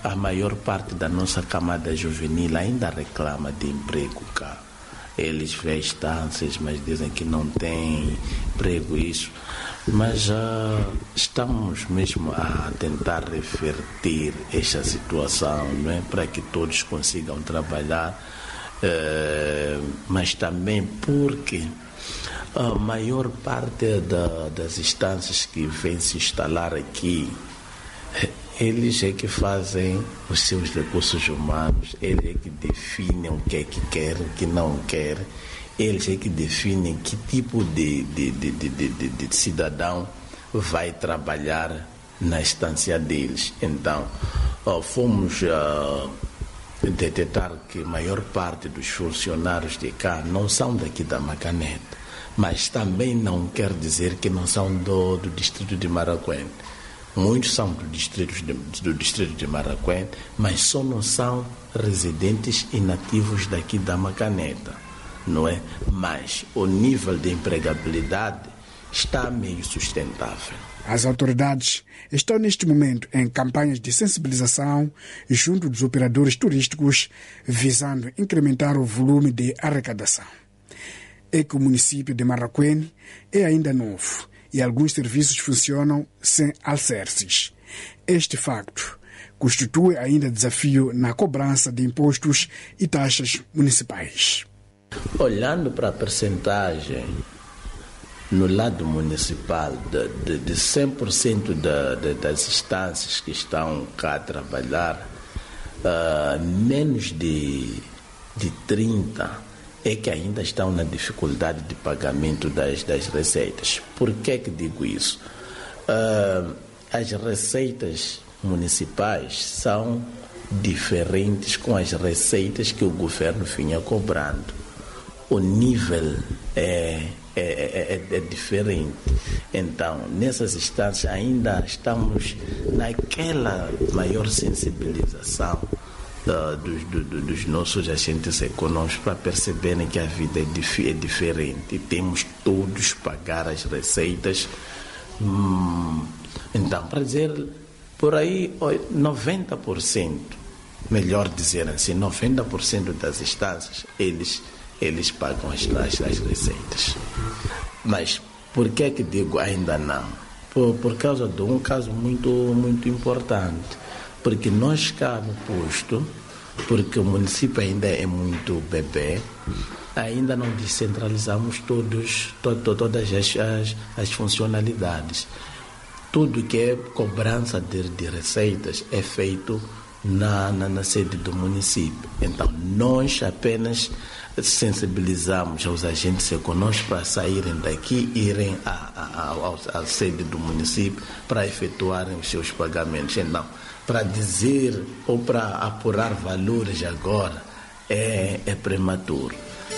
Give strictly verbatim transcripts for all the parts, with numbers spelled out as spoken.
a maior parte da nossa camada juvenil ainda reclama de emprego cá. Eles veem instâncias, mas dizem que não tem emprego, isso. Mas uh, estamos mesmo a tentar reverter esta situação, não é? Para que todos consigam trabalhar, uh, mas também porque a maior parte da, das instâncias que vêm se instalar aqui, eles é que fazem os seus recursos humanos, eles é que definem o que é que querem, o que não querem, eles é que definem que tipo de, de, de, de, de, de cidadão vai trabalhar na instância deles. Então, ó, fomos uh, detectar que a maior parte dos funcionários de cá não são daqui da Macaneta, mas também não quer dizer que não são do, do distrito de Maracuene. Muitos são do distrito de, do distrito de Maracuene, mas só não são residentes e nativos daqui da Macaneta, não é? Mas o nível de empregabilidade está meio sustentável. As autoridades estão neste momento em campanhas de sensibilização junto dos operadores turísticos, visando incrementar o volume de arrecadação. É que o município de Maracuene é ainda novo e alguns serviços funcionam sem alicerces. Este facto constitui ainda desafio na cobrança de impostos e taxas municipais. Olhando para a percentagem no lado municipal de, de, de cem por cento da, de, das instâncias que estão cá a trabalhar, uh, menos de, de trinta por cento é que ainda estão na dificuldade de pagamento das, das receitas. Por que que digo isso? Uh, as receitas municipais são diferentes com as receitas que o governo vinha cobrando. O nível é, é, é, é diferente. Então, nessas instâncias ainda estamos naquela maior sensibilização Uh, dos, do, dos nossos agentes econômicos para perceberem que a vida é, dif- é diferente e temos todos pagar as receitas. Hum, então, para dizer, por aí, noventa por cento, melhor dizer assim, noventa por cento das instâncias, eles, eles pagam as, as, as receitas. Mas por que que digo ainda não? Por, por causa de um caso muito, muito importante. Porque nós cá no posto, porque o município ainda é muito bebê, ainda não descentralizamos todos, to, to, todas as, as, as funcionalidades. Tudo que é cobrança de, de receitas é feito na, na, na sede do município. Então, nós apenas sensibilizamos os agentes econômicos para saírem daqui e irem à, à, à sede do município para efetuarem os seus pagamentos. Então, para dizer ou para apurar valores agora é, é prematuro.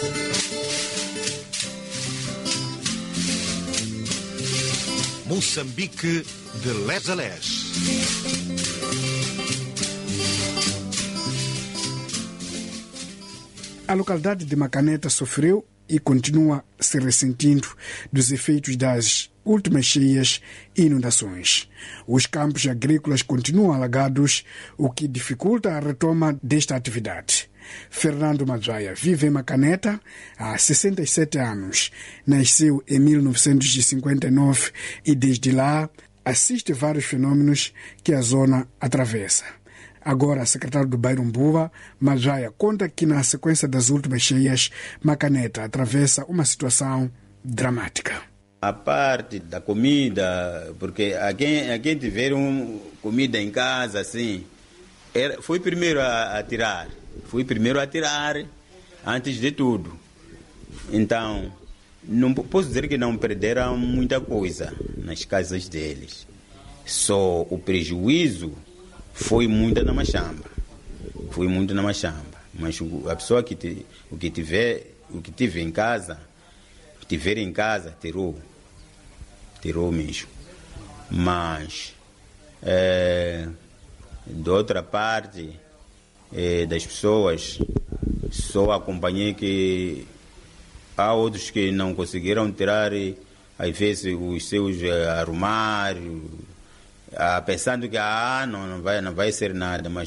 Moçambique de lés a lés. A localidade de Macaneta sofreu e continua se ressentindo dos efeitos das últimas cheias e inundações. Os campos agrícolas continuam alagados, o que dificulta a retoma desta atividade. Fernando Madzaia vive em Macaneta há sessenta e sete anos. Nasceu em mil novecentos e cinquenta e nove e desde lá assiste vários fenômenos que a zona atravessa. Agora, secretário do Bairumbuva, Madzaia conta que na sequência das últimas cheias, Macaneta atravessa uma situação dramática. A parte da comida, porque a quem, a quem tiver um, comida em casa, assim, era, fui primeiro a, a tirar. Fui primeiro a tirar, antes de tudo. Então, não posso dizer que não perderam muita coisa nas casas deles. Só o prejuízo foi muito na machamba. Foi muito na machamba. Mas a pessoa que, te, o que tiver, o que tiver em casa, tiver em casa, tirou. Tirou mesmo. Mas, é, de outra parte, é, das pessoas, só acompanhei que há outros que não conseguiram tirar, às vezes, os seus é, armários, ah, pensando que ah, não, não, vai, não vai ser nada, mas